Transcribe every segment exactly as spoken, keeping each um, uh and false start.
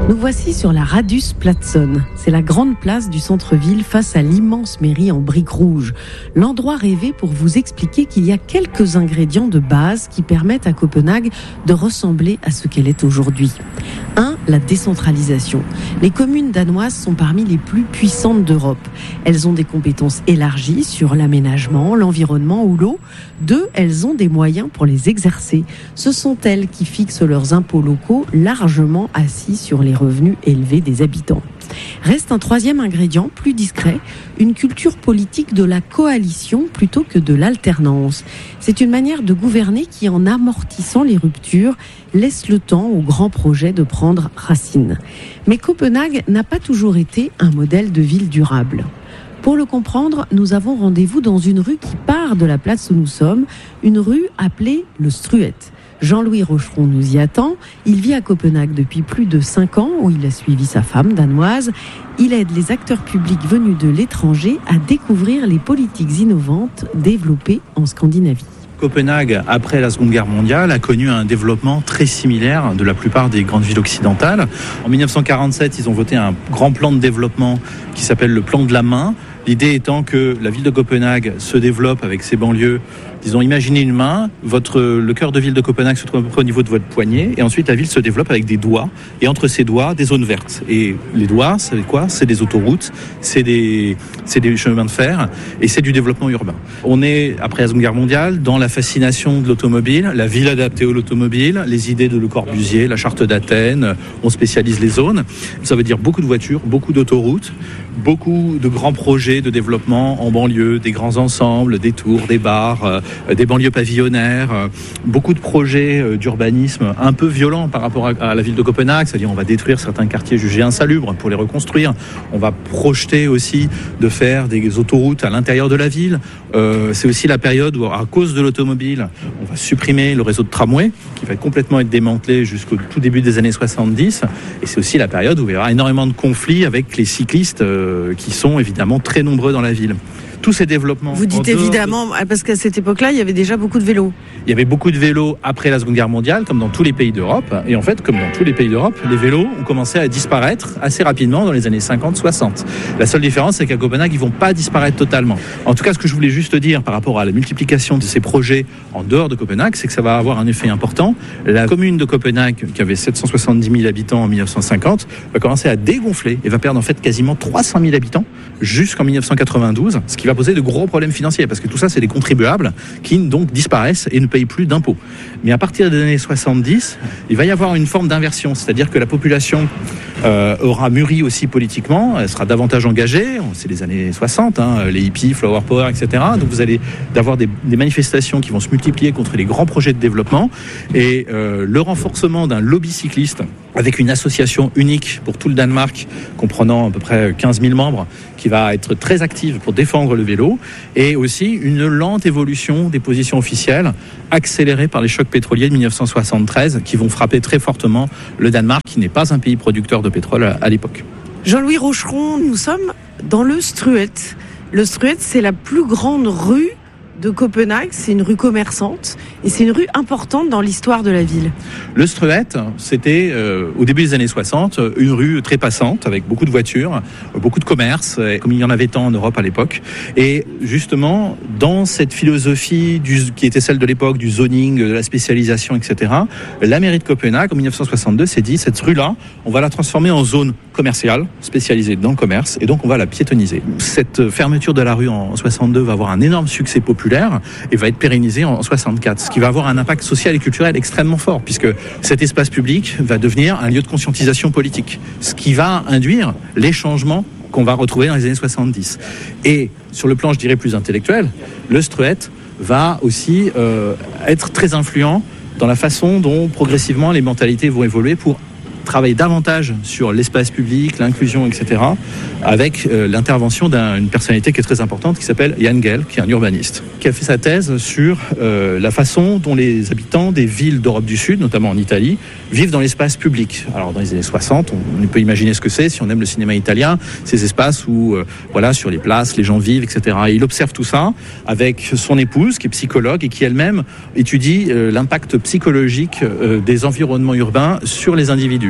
Nous voici sur la Radhusplatson. C'est la grande place du centre-ville face à l'immense mairie en briques rouges. L'endroit rêvé pour vous expliquer qu'il y a quelques ingrédients de base qui permettent à Copenhague de ressembler à ce qu'elle est aujourd'hui. un. La décentralisation. Les communes danoises sont parmi les plus puissantes d'Europe. Elles ont des compétences élargies sur l'aménagement, l'environnement ou l'eau. deux. Elles ont des moyens pour les exercer. Ce sont elles qui fixent leurs impôts locaux largement assis sur les revenus élevés des habitants. Reste un troisième ingrédient, plus discret, une culture politique de la coalition plutôt que de l'alternance. C'est une manière de gouverner qui, en amortissant les ruptures, laisse le temps aux grands projets de prendre racine. Mais Copenhague n'a pas toujours été un modèle de ville durable. Pour le comprendre, nous avons rendez-vous dans une rue qui part de la place où nous sommes, une rue appelée le Struet. Jean-Louis Rocheron nous y attend. Il vit à Copenhague depuis plus de cinq ans, où il a suivi sa femme danoise. Il aide les acteurs publics venus de l'étranger à découvrir les politiques innovantes développées en Scandinavie. Copenhague, après la Seconde Guerre mondiale, a connu un développement très similaire de la plupart des grandes villes occidentales. En dix-neuf cent quarante-sept, ils ont voté un grand plan de développement qui s'appelle le plan de la main. L'idée étant que la ville de Copenhague se développe avec ses banlieues. Disons, imaginez une main, votre, le cœur de ville de Copenhague se trouve à peu près au niveau de votre poignet, et ensuite la ville se développe avec des doigts, et entre ces doigts, des zones vertes. Et les doigts, c'est quoi ? C'est des autoroutes, c'est des, c'est des chemins de fer, et c'est du développement urbain. On est, après la Seconde Guerre mondiale, dans la fascination de l'automobile, la ville adaptée à l'automobile, les idées de Le Corbusier, la charte d'Athènes, on spécialise les zones. Ça veut dire beaucoup de voitures, beaucoup d'autoroutes, beaucoup de grands projets de développement en banlieue, des grands ensembles, des tours, des bars, euh, des banlieues pavillonnaires, euh, beaucoup de projets euh, d'urbanisme un peu violents par rapport à, à la ville de Copenhague, c'est-à-dire on va détruire certains quartiers jugés insalubres pour les reconstruire, on va projeter aussi de faire des autoroutes à l'intérieur de la ville. Euh, c'est aussi la période où, à cause de l'automobile, on va supprimer le réseau de tramway, qui va complètement être démantelé jusqu'au tout début des années soixante-dix, et c'est aussi la période où il y aura énormément de conflits avec les cyclistes euh, qui sont évidemment très nombreux dans la ville. Tous ces développements... Vous dites évidemment, de... parce qu'à cette époque-là, il y avait déjà beaucoup de vélos. Il y avait beaucoup de vélos après la Seconde Guerre mondiale, comme dans tous les pays d'Europe. Et en fait, comme dans tous les pays d'Europe, les vélos ont commencé à disparaître assez rapidement dans les années cinquante soixante. La seule différence, c'est qu'à Copenhague, ils ne vont pas disparaître totalement. En tout cas, ce que je voulais juste dire par rapport à la multiplication de ces projets en dehors de Copenhague, c'est que ça va avoir un effet important. La commune de Copenhague, qui avait sept cent soixante-dix mille habitants en dix-neuf cent cinquante, va commencer à dégonfler et va perdre en fait quasiment trois cent mille habitants jusqu'en dix-neuf cent quatre-vingt-douze, ce qui va poser de gros problèmes financiers, parce que tout ça, c'est des contribuables qui donc disparaissent et ne payent plus d'impôts. Mais à partir des années soixante-dix, il va y avoir une forme d'inversion, c'est-à-dire que la population euh, aura mûri aussi politiquement, elle sera davantage engagée, c'est les années soixante, hein, les hippies, Flower Power, et cetera. Donc vous allez avoir des, des manifestations qui vont se multiplier contre les grands projets de développement, et euh, le renforcement d'un lobby cycliste avec une association unique pour tout le Danemark, comprenant à peu près quinze mille membres, qui va être très active pour défendre le vélo, et aussi une lente évolution des positions officielles, accélérée par les chocs pétroliers de dix-neuf cent soixante-treize, qui vont frapper très fortement le Danemark, qui n'est pas un pays producteur de pétrole à, à l'époque. Jean-Louis Rocheron, nous sommes dans le Struet. Le Struet, c'est la plus grande rue de Copenhague, c'est une rue commerçante et c'est une rue importante dans l'histoire de la ville. Le Struet, c'était euh, au début des années soixante, une rue très passante avec beaucoup de voitures, beaucoup de commerces, comme il y en avait tant en Europe à l'époque. Et justement, dans cette philosophie du, qui était celle de l'époque du zoning, de la spécialisation, et cetera, la mairie de Copenhague, en dix-neuf cent soixante-deux, s'est dit, cette rue-là, on va la transformer en zone commerciale, spécialisée dans le commerce, et donc on va la piétonniser. Cette fermeture de la rue en soixante-deux va avoir un énorme succès populaire et va être pérennisée en soixante-quatre, ce qui va avoir un impact social et culturel extrêmement fort, puisque cet espace public va devenir un lieu de conscientisation politique, ce qui va induire les changements qu'on va retrouver dans les années soixante-dix. Et sur le plan, je dirais, plus intellectuel, le Struet va aussi euh, être très influent dans la façon dont progressivement les mentalités vont évoluer pour travailler davantage sur l'espace public, l'inclusion, et cetera, avec euh, l'intervention d'une personnalité qui est très importante, qui s'appelle Jan Gehl, qui est un urbaniste, qui a fait sa thèse sur euh, la façon dont les habitants des villes d'Europe du Sud, notamment en Italie, vivent dans l'espace public. Alors dans les années soixante, on, on peut imaginer ce que c'est, si on aime le cinéma italien, ces espaces où, euh, voilà, sur les places, les gens vivent, et cetera. Et il observe tout ça avec son épouse, qui est psychologue et qui elle-même étudie euh, l'impact psychologique euh, des environnements urbains sur les individus.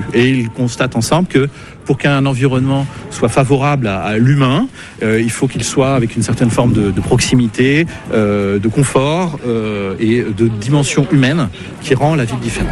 plus. Et ils constatent ensemble que pour qu'un environnement soit favorable à, à l'humain, euh, il faut qu'il soit avec une certaine forme de, de proximité, euh, de confort euh, et de dimension humaine qui rend la ville différente.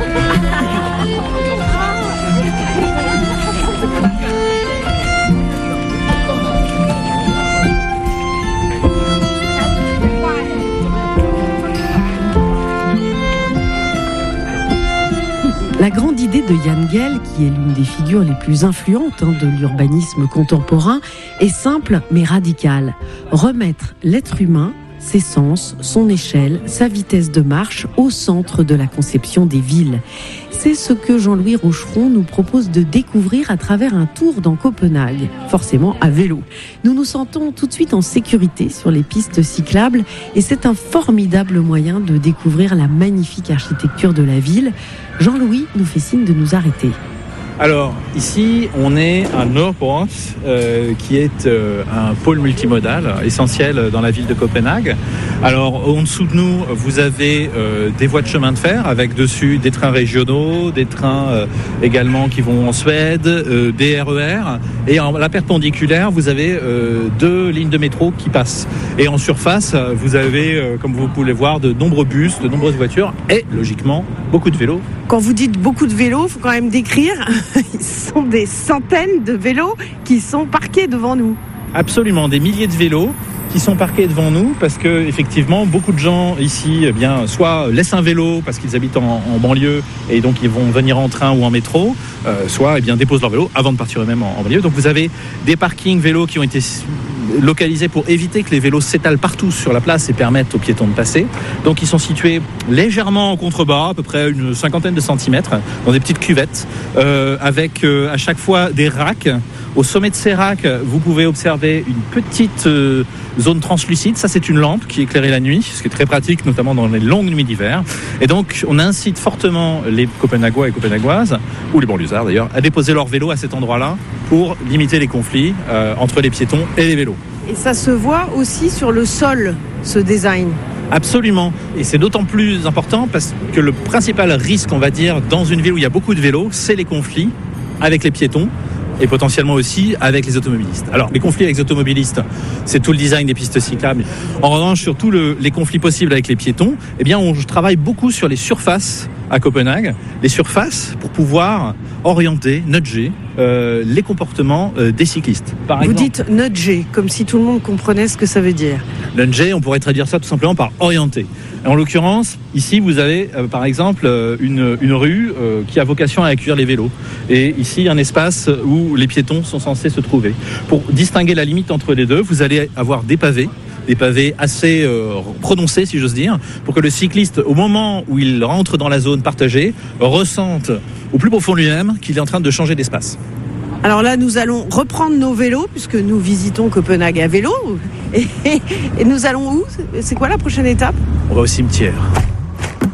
La grande idée de Jan Gehl, qui est l'une des figures les plus influentes hein, de l'urbanisme contemporain, est simple mais radicale. Remettre l'être humain, ses sens, son échelle, sa vitesse de marche au centre de la conception des villes. C'est ce que Jean-Louis Rocheron nous propose de découvrir à travers un tour dans Copenhague, forcément à vélo. Nous nous sentons tout de suite en sécurité sur les pistes cyclables et c'est un formidable moyen de découvrir la magnifique architecture de la ville. Jean-Louis nous fait signe de nous arrêter. Alors, ici, on est à Nørreport, euh, qui est euh, un pôle multimodal essentiel dans la ville de Copenhague. Alors, en dessous de nous, vous avez euh, des voies de chemin de fer avec dessus des trains régionaux, des trains euh, également qui vont en Suède, euh, des R E R. Et en la perpendiculaire, vous avez euh, deux lignes de métro qui passent. Et en surface, vous avez, euh, comme vous pouvez le voir, de nombreux bus, de nombreuses voitures et, logiquement, beaucoup de vélos. Quand vous dites beaucoup de vélos, il faut quand même décrire, ils sont des centaines de vélos qui sont parqués devant nous. Absolument, des milliers de vélos qui sont parqués devant nous parce que effectivement beaucoup de gens ici eh bien soit laissent un vélo parce qu'ils habitent en, en banlieue et donc ils vont venir en train ou en métro, euh, soit eh bien déposent leur vélo avant de partir eux-mêmes en, en banlieue. Donc vous avez des parkings vélos qui ont été localisés pour éviter que les vélos s'étalent partout sur la place et permettent aux piétons de passer. Donc ils sont situés légèrement en contrebas, à peu près une cinquantaine de centimètres, dans des petites cuvettes, euh, avec euh, à chaque fois des racks. Au sommet de ces racks, vous pouvez observer une petite euh, zone translucide. Ça, c'est une lampe qui est éclairée la nuit, ce qui est très pratique, notamment dans les longues nuits d'hiver. Et donc, on incite fortement les Copenhaguois et Copenhaguoises, ou les banlieusards d'ailleurs, à déposer leur vélo à cet endroit-là pour limiter les conflits euh, entre les piétons et les vélos. Et ça se voit aussi sur le sol, ce design. Absolument. Et c'est d'autant plus important parce que le principal risque, on va dire, dans une ville où il y a beaucoup de vélos, c'est les conflits avec les piétons et potentiellement aussi avec les automobilistes. Alors, les conflits avec les automobilistes, c'est tout le design des pistes cyclables. En revanche, sur tous le, les conflits possibles avec les piétons, eh bien, on travaille beaucoup sur les surfaces à Copenhague. Les surfaces pour pouvoir orienter, nudger euh, les comportements euh, des cyclistes. Par Vous exemple, dites nudger, comme si tout le monde comprenait ce que ça veut dire. Nudger, on pourrait traduire ça tout simplement par orienter. En l'occurrence, ici, vous avez euh, par exemple euh, une, une rue euh, qui a vocation à accueillir les vélos. Et ici, un espace où les piétons sont censés se trouver. Pour distinguer la limite entre les deux, vous allez avoir des pavés, des pavés assez euh, prononcés, si j'ose dire, pour que le cycliste, au moment où il rentre dans la zone partagée, ressente au plus profond lui-même qu'il est en train de changer d'espace. Alors là, nous allons reprendre nos vélos, puisque nous visitons Copenhague à vélo. Et, et nous allons où ? C'est quoi la prochaine étape ? On va au cimetière.